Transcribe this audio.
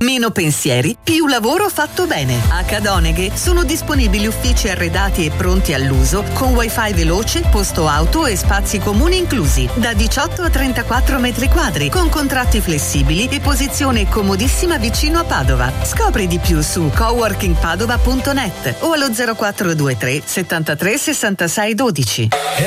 Meno pensieri, più lavoro fatto bene. A Cadoneghe sono disponibili uffici arredati e pronti all'uso con wifi veloce, posto auto e spazi comuni inclusi. Da 18 a 34 metri quadri, con contratti flessibili e posizione comodissima vicino a Padova. Scopri di più su coworkingpadova.net o allo 0423 73 66 12.